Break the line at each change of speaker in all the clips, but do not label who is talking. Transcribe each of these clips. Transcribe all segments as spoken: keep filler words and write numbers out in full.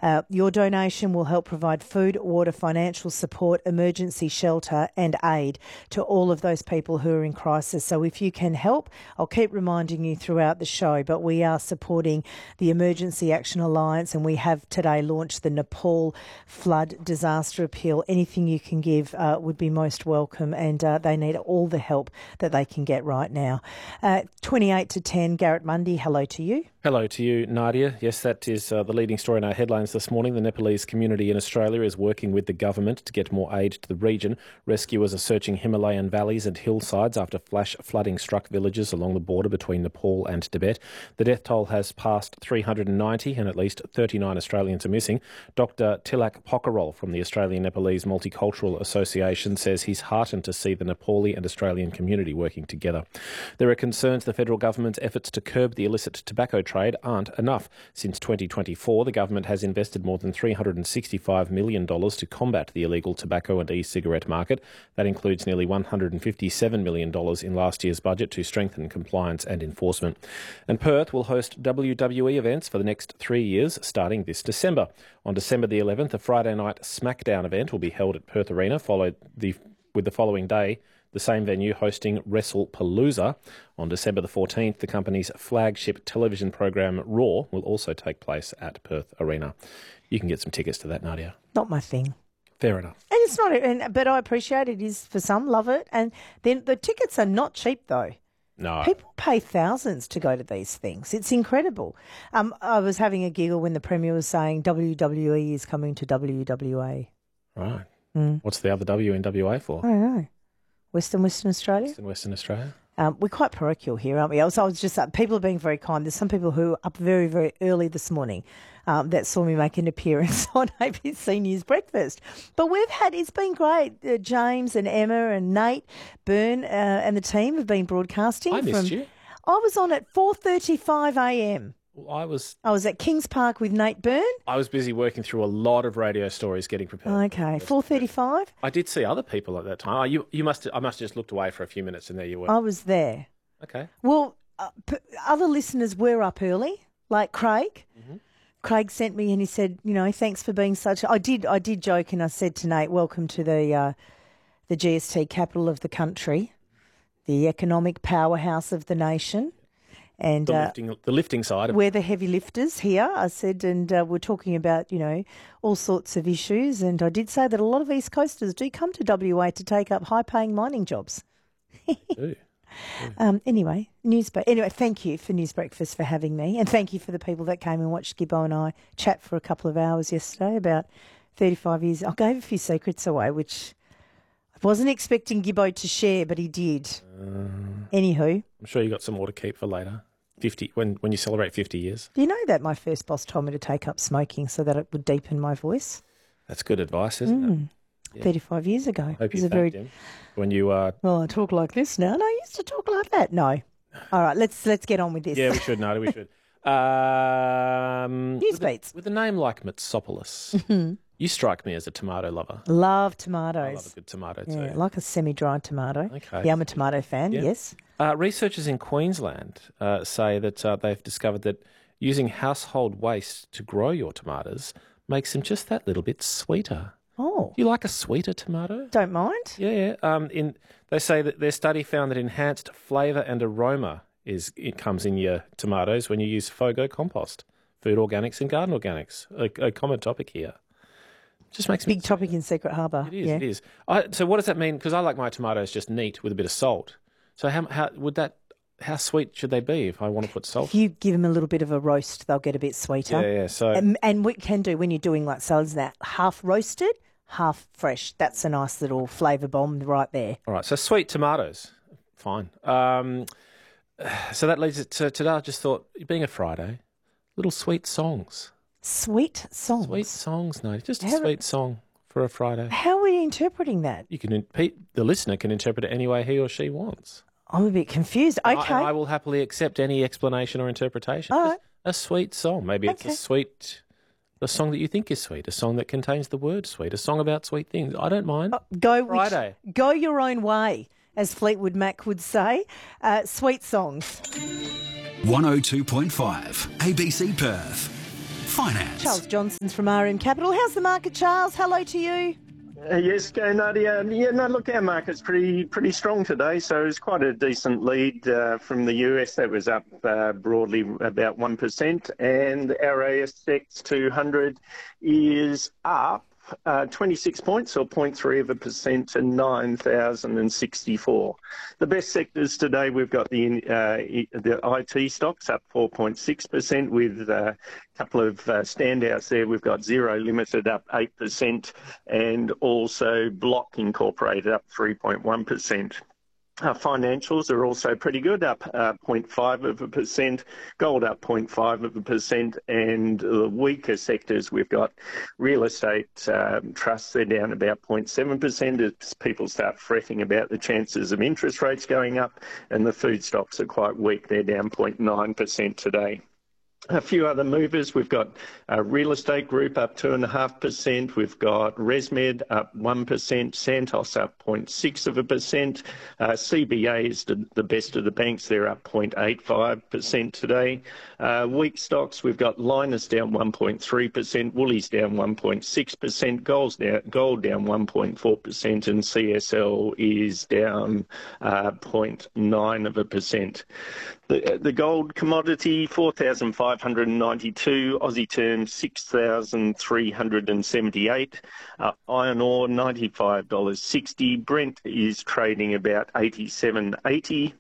Uh, your donation will help provide food, water, financial support, emergency shelter and aid to all of those people who are in crisis. So if you can help, I'll keep reminding you throughout the show, but we are supporting the Emergency Action Alliance, and we have today launched the Nepal Flood Disaster Appeal. Anything you can give uh, would be most welcome, and uh, they need all the help that they can get right now. Uh, twenty-eight to ten, Garrett Mundy, hello to you.
Hello to you, Nadia. Yes, that is uh, the leading story in our headlines this morning. The Nepalese community in Australia is working with the government to get more aid to the region. Rescuers are searching Himalayan valleys and hillsides after flash flooding struck villages along the border between Nepal and Tibet. The death toll has passed three hundred ninety and at least thirty-nine Australians are missing. Doctor Tilak Pokharel from the Australian Nepalese Multicultural Association says he's heartened to see the Nepali and Australian community working together. There are concerns the federal government's efforts to curb the illicit tobacco trade aren't enough. Since twenty twenty-four, the government has invested more than three hundred sixty-five million dollars to combat the illegal tobacco and e-cigarette market. That includes nearly one hundred fifty-seven million dollars in last year's budget to strengthen compliance and enforcement. And Perth will host W W E events for the next three years, starting this December. On December the eleventh, a Friday night SmackDown event will be held at Perth Arena, followed the, with the following day the same venue hosting WrestlePalooza. On December the fourteenth, the company's flagship television program Raw will also take place at Perth Arena. You can get some tickets to that, Nadia.
Not my thing.
Fair enough.
And it's not, and, but I appreciate it is for some, love it. And then the tickets are not cheap though.
No.
People pay thousands to go to these things. It's incredible. Um, I was having a giggle when the Premier was saying W W E is coming to W W A.
Right.
Mm.
What's the other W in W A for?
I don't know. Western, Western Australia?
Western, Western Australia.
Um, we're quite parochial here, aren't we? I was, I was just, uh, people are being very kind. There's some people who are up very, very early this morning um, that saw me make an appearance on A B C News Breakfast. But we've had, it's been great. Uh, James and Emma and Nate Byrne uh, and the team have been broadcasting.
I missed
from,
you.
I was on at four thirty-five a.m.
Well, I was
I was at Kings Park with Nate Byrne.
I was busy working through a lot of radio stories, getting prepared.
Okay, four thirty-five.
I did see other people at that time. Oh, you you must I must have just looked away for a few minutes, and there you were.
I was there.
Okay.
Well, uh, p- other listeners were up early, like Craig. Mm-hmm. Craig sent me and he said, you know, thanks for being such. I did I did joke and I said to Nate, welcome to the uh, the G S T capital of the country, the economic powerhouse of the nation. And
the
uh,
lifting, the lifting side. Of-
we're the heavy lifters here, I said, and uh, we're talking about, you know, all sorts of issues. And I did say that a lot of East Coasters do come to W A to take up high-paying mining jobs.
do.
Um, anyway, news. Bre- anyway, thank you for News Breakfast for having me, and thank you for the people that came and watched Gibbo and I chat for a couple of hours yesterday about thirty-five years. I gave a few secrets away, which I wasn't expecting Gibbo to share, but he did.
Uh,
Anywho,
I'm sure you got some more to keep for later. Fifty when when you celebrate fifty years.
Do you know that my first boss told me to take up smoking so that it would deepen my voice?
That's good advice, isn't
Mm.
it? Yeah.
thirty-five years ago.
Hope
It was
you
a very
thanked him when you uh
well. I talk like this now, and I used to talk like that. No. All right, let's let's get on with this.
yeah, we should, Nada, we should. Um,
News
with, a,
beats.
with a name like Mitsopoulos, you strike me as a tomato lover.
Love
I
tomatoes.
love a good tomato too.
Yeah, like a semi-dried tomato.
Okay.
Yeah, I'm a tomato fan.
Yeah.
Yes.
Uh, researchers in Queensland uh, say that uh, they've discovered that using household waste to grow your tomatoes makes them just that little bit sweeter.
Oh,
Do you like a sweeter tomato?
don't mind.
Yeah, yeah. Um, in they say that their study found that enhanced flavour and aroma is it comes in your tomatoes when you use Fogo compost, food organics and garden organics. A, a common topic here. Just makes me
Big topic in Secret Harbour.
It is.
Yeah.
It is. I, so what does that mean? Because I like my tomatoes just neat with a bit of salt. So how how would that? How sweet should they be if I want to put salt?
If you give them a little bit of a roast, they'll get a bit sweeter.
Yeah, yeah. So
And, and what you can do when you're doing like salads, that half roasted, half fresh. That's a nice little flavour bomb right there.
all right. So sweet tomatoes, fine. Um, so that leads it to today. I just thought, being a Friday, little sweet songs,
Sweet songs.
sweet songs. No, just a
How-
sweet song for a Friday.
How are you interpreting that?
You can pe- the listener can interpret it any way he or she wants.
I'm a bit confused.
And
Okay.
I, and I will happily accept any explanation or interpretation.
All
Just
right.
a sweet song. Maybe it's
Okay.
a sweet, a song that you think is sweet, a song that contains the word sweet, a song about sweet things. I don't mind.
Go
Friday.
Which, go your own way, as Fleetwood Mac would say. Uh, sweet songs.
one oh two point five A B C Perth. finance.
Charles Johnson's from R M Capital. How's the market, Charles? Hello to you.
Uh, yes, go Nadia. Yeah, no, look, our market's pretty pretty strong today, so it's quite a decent lead uh, from the U S that was up uh, broadly about one percent, and our A S X two hundred is up uh, twenty-six points, or zero point three of a percent, to nine thousand sixty-four. The best sectors today, we've got the uh, the I T stocks up four point six percent, with uh, a couple of uh, standouts there. We've got Zero Limited up eight percent, and also Block Incorporated up three point one percent. Uh, financials are also pretty good, up uh, zero point five of a percent, gold up zero point five of a percent, and the weaker sectors, we've got real estate um, trusts, they're down about zero point seven percent as people start fretting about the chances of interest rates going up, and the food stocks are quite weak, they're down zero point nine percent today. A few other movers, we've got uh, Real Estate Group up two point five percent, we've got ResMed up one percent, Santos up zero point six of a percent, uh, C B A is the, the best of the banks, they're up zero point eight five percent today. Uh, weak stocks, we've got Linus down one point three percent, Woolies down one point six percent, Gold's down, Gold down one point four percent, and C S L is down uh, zero point nine of a percent. The, the gold commodity, four thousand five hundred ninety-two, Aussie terms six thousand three hundred seventy-eight, uh, iron ore ninety-five dollars sixty, Brent is trading about eighty-seven eighty.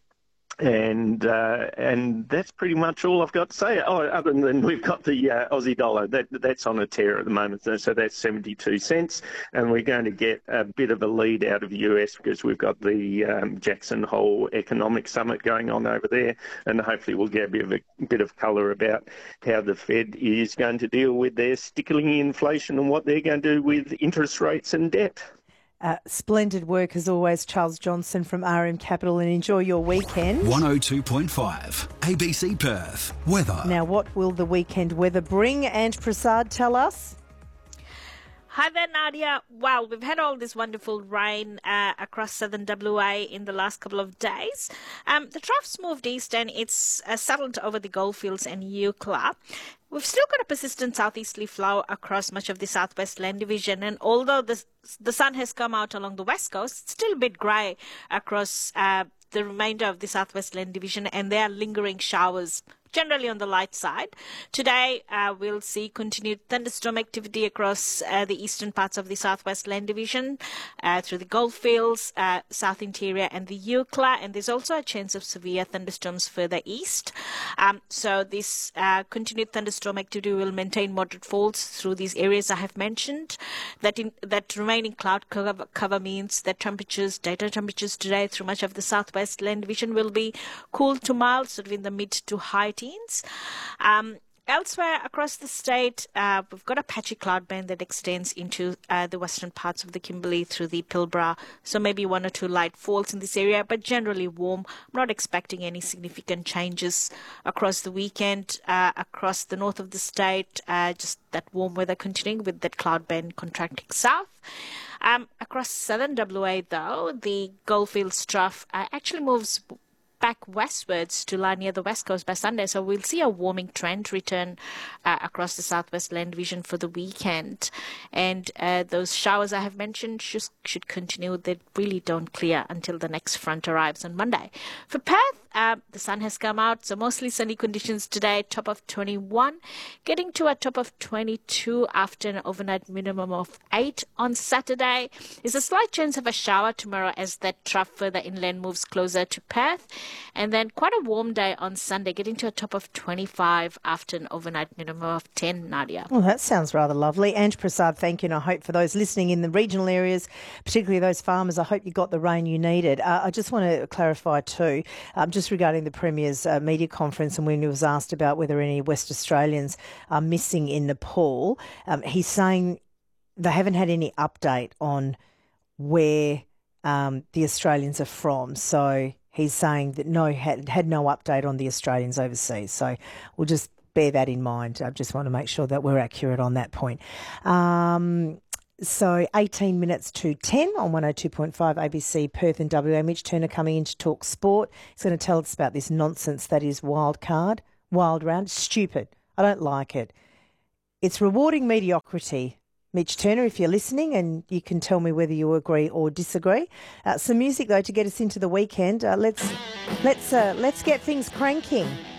And uh, and that's pretty much all I've got to say. Oh, other than we've got the uh, Aussie dollar, that that's on a tear at the moment, so that's seventy-two cents, and we're going to get a bit of a lead out of the U S because we've got the um, Jackson Hole Economic Summit going on over there, and hopefully we'll get a bit of a bit of colour about how the Fed is going to deal with their stickling inflation and what they're going to do with interest rates and debt.
Uh, splendid work as always, Charles Johnson from R M Capital, and enjoy your weekend.
one oh two point five A B C Perth. Weather.
Now, what will the weekend weather bring? And Prasad, tell us.
Hi there, Nadia. Well, we've had all this wonderful rain uh, across southern W A in the last couple of days. Um, the trough's moved east and it's uh, settled over the Goldfields and Eucla. We've still got a persistent southeasterly flow across much of the southwest land division, and although the, the sun has come out along the west coast, it's still a bit grey across uh, the remainder of the southwest land division, and there are lingering showers generally on the light side. Today, uh, we'll see continued thunderstorm activity across uh, the eastern parts of the southwest land division, uh, through the Goldfields, uh, south interior, and the Eucla, and there's also a chance of severe thunderstorms further east. Um, so this uh, continued thunderstorm activity will maintain moderate falls through these areas I have mentioned. That in, that remaining cloud cover, cover means that temperatures, daytime temperatures today through much of the southwest land division will be cool to mild, sort of in the mid to high teens. Um, Elsewhere across the state, uh, we've got a patchy cloud band that extends into uh, the western parts of the Kimberley through the Pilbara. So maybe one or two light falls in this area, but generally warm. I'm not expecting any significant changes across the weekend. Uh, across the north of the state, uh, just that warm weather continuing with that cloud band contracting south. Um, across southern W A, though, the Goldfields trough uh, actually moves back westwards to lie near the west coast by Sunday. So we'll see a warming trend return uh, across the southwest land division for the weekend. And uh, those showers I have mentioned should, should continue. They really don't clear until the next front arrives on Monday. For Perth, uh, the sun has come out, so mostly sunny conditions today, top of twenty-one, getting to a top of twenty-two after an overnight minimum of eight on Saturday. There's a slight chance of a shower tomorrow as that trough further inland moves closer to Perth. And then quite a warm day on Sunday, getting to a top of twenty-five after an overnight minimum of ten, Nadia.
Well, that sounds rather lovely. Ange Prasad, thank you. And I hope for those listening in the regional areas, particularly those farmers, I hope you got the rain you needed. Uh, I just want to clarify too, um, just regarding the Premier's uh, media conference, and when he was asked about whether any West Australians are missing in Nepal, um, he's saying they haven't had any update on where um, the Australians are from. So he's saying that no, had, had no update on the Australians overseas. So we'll just bear that in mind. I just want to make sure that we're accurate on that point. Um, so eighteen minutes to ten on one oh two point five A B C Perth and W A. Mitch Turner coming in to talk sport. He's going to tell us about this nonsense that is wild card, wild round. Stupid. I don't like it. It's rewarding mediocrity. Mitch Turner, if you're listening, and you can tell me whether you agree or disagree. Uh, some music though to get us into the weekend. Uh, let's let's uh, let's get things cranking.